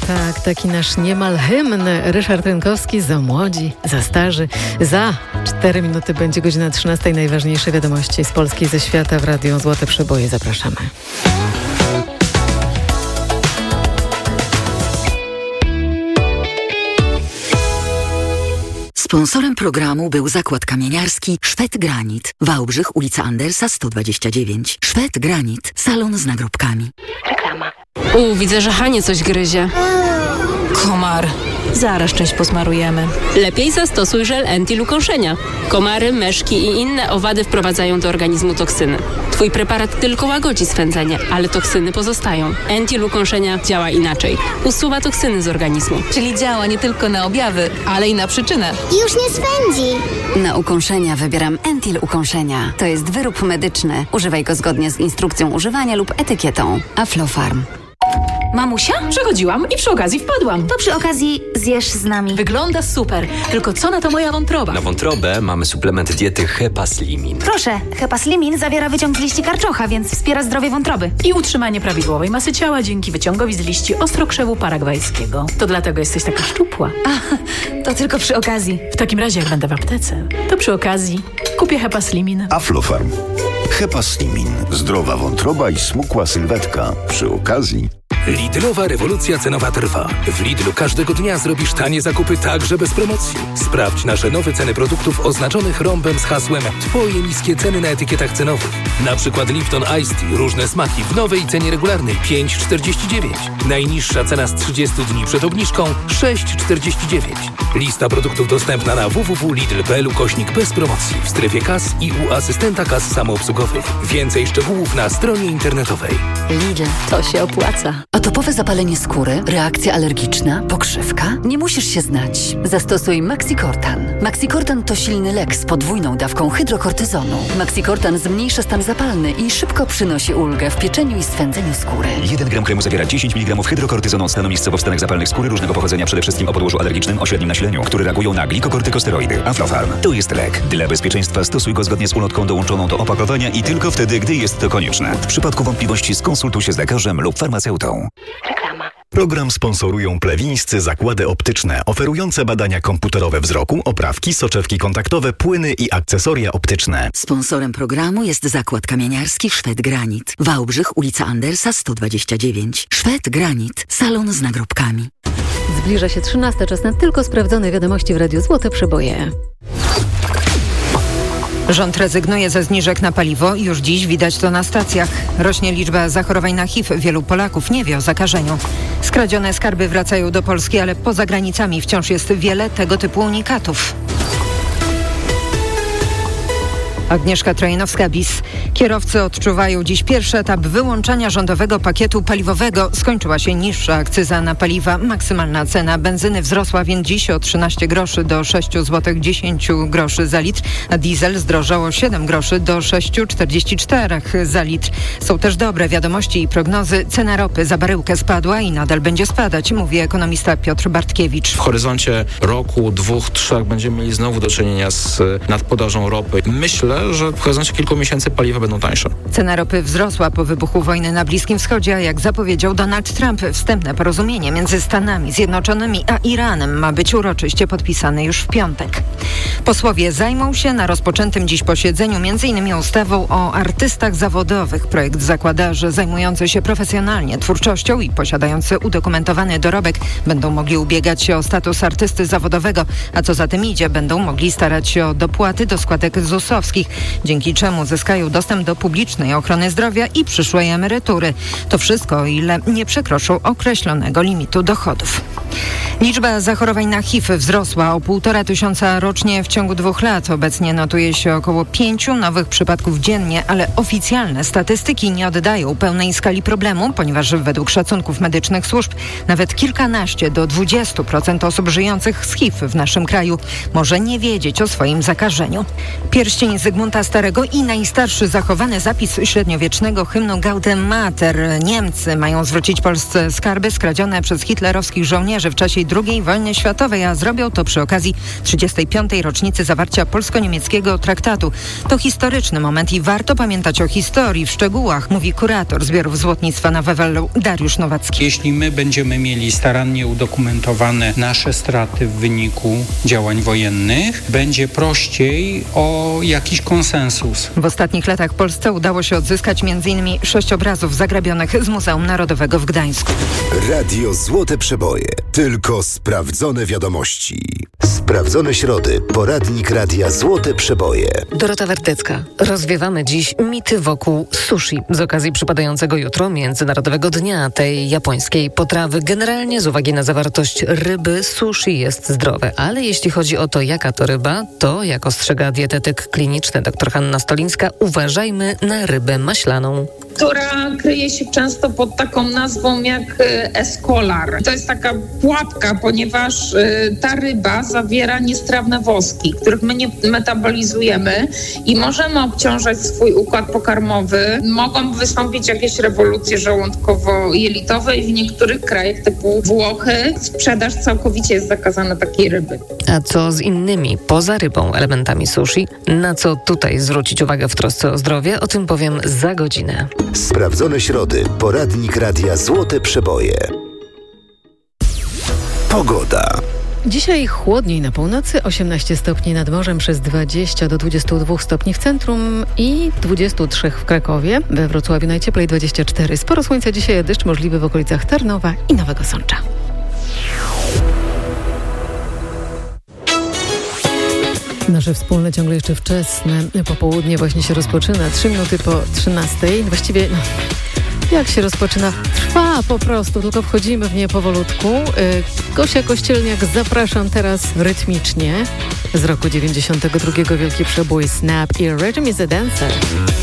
Tak, taki nasz niemal hymn. Ryszard Rynkowski, za młodzi, za starzy. Za 4 minuty będzie godzina 13. Najważniejsze wiadomości z Polski i ze świata w Radiu Złote Przeboje. Zapraszamy. Sponsorem programu był zakład kamieniarski Szwed Granit. Wałbrzych, ulica Andersa 129. Szwed Granit. Salon z nagrobkami. Reklama. Widzę, że Hanie coś gryzie. Komar. Zaraz część posmarujemy. Lepiej zastosuj żel Entil ukąszenia. Komary, meszki i inne owady wprowadzają do organizmu toksyny. Twój preparat tylko łagodzi swędzenie, ale toksyny pozostają. Entil ukąszenia działa inaczej. Usuwa toksyny z organizmu. Czyli działa nie tylko na objawy, ale i na przyczynę. Już nie swędzi. Na ukąszenia wybieram Entil ukąszenia. To jest wyrób medyczny. Używaj go zgodnie z instrukcją używania lub etykietą. Aflofarm. Mamusia? Przechodziłam i przy okazji wpadłam. To przy okazji zjesz z nami. Wygląda super. Tylko co na to moja wątroba? Na wątrobę mamy suplement diety Hepaslimin. Proszę, Hepaslimin zawiera wyciąg z liści karczocha, więc wspiera zdrowie wątroby. I utrzymanie prawidłowej masy ciała dzięki wyciągowi z liści ostrokrzewu paragwajskiego. To dlatego jesteś taka szczupła. To tylko przy okazji. W takim razie, jak będę w aptece, to przy okazji kupię Hepaslimin. Aflofarm. Hepaslimin. Zdrowa wątroba i smukła sylwetka. Przy okazji. Lidlowa rewolucja cenowa trwa. W Lidlu każdego dnia zrobisz tanie zakupy także bez promocji. Sprawdź nasze nowe ceny produktów oznaczonych rąbem z hasłem Twoje niskie ceny na etykietach cenowych. Na przykład Lipton Iced Tea, różne smaki w nowej cenie regularnej 5,49. Najniższa cena z 30 dni przed obniżką 6,49. Lista produktów dostępna na www.lidl.pl/. bez promocji w strefie kas i u asystenta kas samoobsługowych. Więcej szczegółów na stronie internetowej. Lidl, to się opłaca. Atopowe zapalenie skóry, reakcja alergiczna, pokrzywka? Nie musisz się znać. Zastosuj Maxicortan. Maxicortan to silny lek z podwójną dawką hydrokortyzonu. Maxicortan zmniejsza stan zapalny i szybko przynosi ulgę w pieczeniu i swędzeniu skóry. 1 gram kremu zawiera 10 mg hydrokortyzonu od stanu miejscowo w stanach zapalnych skóry różnego pochodzenia, przede wszystkim o podłożu alergicznym o średnim nasileniu, które reagują na glikokortykosteroidy. Aflofarm. To jest lek. Dla bezpieczeństwa stosuj go zgodnie z ulotką dołączoną do opakowania i tylko wtedy, gdy jest to konieczne. W przypadku wątpliwości skonsultuj się z lekarzem lub farmaceutą. Reklama. Program sponsorują plewińscy zakłady optyczne, oferujące badania komputerowe wzroku, oprawki, soczewki kontaktowe, płyny i akcesoria optyczne. Sponsorem programu jest zakład kamieniarski Szwed Granit. Wałbrzych, ulica Andersa 129. Szwed Granit. Salon z nagrobkami. Zbliża się 13. Czas na tylko sprawdzone wiadomości w Radiu Złote Przeboje. Rząd rezygnuje ze zniżek na paliwo. Już dziś widać to na stacjach. Rośnie liczba zachorowań na HIV. Wielu Polaków nie wie o zakażeniu. Skradzione skarby wracają do Polski, ale poza granicami wciąż jest wiele tego typu unikatów. Agnieszka Trojanowska-Bis. Kierowcy odczuwają dziś pierwszy etap wyłączania rządowego pakietu paliwowego. Skończyła się niższa akcyza na paliwa. Maksymalna cena benzyny wzrosła więc dziś o 13 groszy do 6 zł 10 groszy za litr, a diesel zdrożał o 7 groszy do 6,44 za litr. Są też dobre wiadomości i prognozy. Cena ropy za baryłkę spadła i nadal będzie spadać, mówi ekonomista Piotr Bartkiewicz. W horyzoncie roku, 2-3 będziemy mieli znowu do czynienia z nadpodażą ropy. Myślę, że w horyzoncie kilku miesięcy paliwa będą tańsze. Cena ropy wzrosła po wybuchu wojny na Bliskim Wschodzie, a jak zapowiedział Donald Trump, wstępne porozumienie między Stanami Zjednoczonymi a Iranem ma być uroczyście podpisane już w piątek. Posłowie zajmą się na rozpoczętym dziś posiedzeniu m.in. ustawą o artystach zawodowych. Projekt zakłada, że zajmujący się profesjonalnie twórczością i posiadający udokumentowany dorobek będą mogli ubiegać się o status artysty zawodowego, a co za tym idzie, będą mogli starać się o dopłaty do składek ZUS-owskich, dzięki czemu zyskają dostęp do publicznej ochrony zdrowia i przyszłej emerytury. To wszystko, o ile nie przekroczą określonego limitu dochodów. Liczba zachorowań na HIV wzrosła o 1500 rocznie w ciągu 2 lat. Obecnie notuje się około 5 nowych przypadków dziennie, ale oficjalne statystyki nie oddają pełnej skali problemu, ponieważ według szacunków medycznych służb nawet kilkanaście do 20% osób żyjących z HIV w naszym kraju może nie wiedzieć o swoim zakażeniu. Pierścień Zygmunta Starego i najstarszy zachowany zapis średniowiecznego hymnu Gaudeamus Mater. Niemcy mają zwrócić Polsce skarby skradzione przez hitlerowskich żołnierzy w czasie II wojny światowej, a zrobią to przy okazji 35. rocznicy zawarcia polsko-niemieckiego traktatu. To historyczny moment i warto pamiętać o historii w szczegółach, mówi kurator zbiorów złotnictwa na Wawelu Dariusz Nowacki. Jeśli my będziemy mieli starannie udokumentowane nasze straty w wyniku działań wojennych, będzie prościej o jakiś konsensus. W ostatnich latach Polsce udało się odzyskać m.in. 6 obrazów zagrabionych z Muzeum Narodowego w Gdańsku. Radio Złote Przeboje. Tylko sprawdzone wiadomości. Sprawdzone środy. Poradnik Radia Złote Przeboje. Dorota Wertecka. Rozwiewamy dziś mity wokół sushi z okazji przypadającego jutro Międzynarodowego Dnia tej japońskiej potrawy. Generalnie z uwagi na zawartość ryby sushi jest zdrowe, ale jeśli chodzi o to, jaka to ryba, to jak ostrzega dietetyk kliniczny dr Hanna Stolińska, uważajmy na rybę maślaną, która kryje się często pod taką nazwą jak escolar. To jest taka pułapka, ponieważ ta ryba zawiera niestrawne woski, których my nie metabolizujemy i możemy obciążać swój układ pokarmowy. Mogą wystąpić jakieś rewolucje żołądkowo-jelitowe i w niektórych krajach typu Włochy sprzedaż całkowicie jest zakazana takiej ryby. A co z innymi, poza rybą, elementami sushi? Na co tutaj zwrócić uwagę w trosce o zdrowie? O tym powiem za godzinę. Sprawdzone środy. Poradnik Radia Złote Przeboje. Pogoda. Dzisiaj chłodniej na północy, 18 stopni nad morzem, przez 20 do 22 stopni w centrum i 23 w Krakowie. We Wrocławiu najcieplej 24. Sporo słońca dzisiaj, deszcz możliwy w okolicach Tarnowa i Nowego Sącza. Nasze wspólne, ciągle jeszcze wczesne popołudnie właśnie się rozpoczyna. 3 minuty po 13. Właściwie, jak się rozpoczyna? Trwa po prostu, tylko wchodzimy w nie powolutku. Gosia Kościelniak, zapraszam teraz rytmicznie. Z roku 92 wielki przebój Snap i Rhythm is a Dancer.